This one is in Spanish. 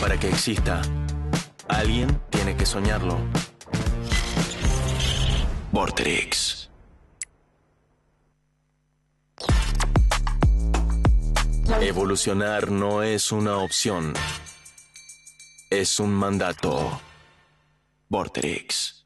Para que exista, alguien tiene que soñarlo. Vorterix. Evolucionar no es una opción. Es un mandato. Vorterix.